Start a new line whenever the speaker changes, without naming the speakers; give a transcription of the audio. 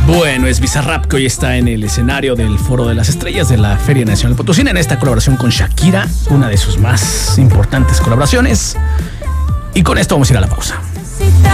Bueno, es Bizarrap, que hoy está en el escenario del Foro de las Estrellas de la Feria Nacional Potosina, en esta colaboración con Shakira, una de sus más importantes colaboraciones. Y con esto vamos a ir a la pausa.